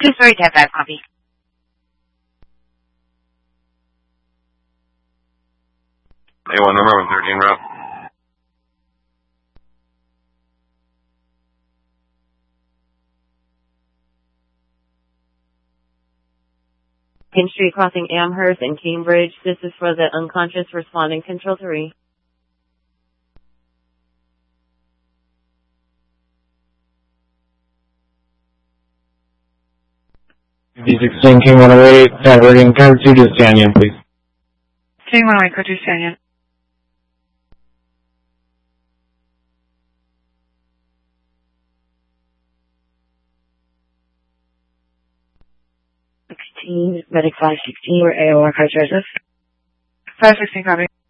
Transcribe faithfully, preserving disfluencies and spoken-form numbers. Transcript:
Two-story type five copy. A one number one thirteen route. King Street crossing Amherst and Cambridge. This is for the unconscious responding control three. D sixteen King one oh eight, diverting code two to Stanyan, please. King one oh eight, code two Stanyan. sixteen, Medic five sixteen, or A O R card Joseph. five sixteen, copy.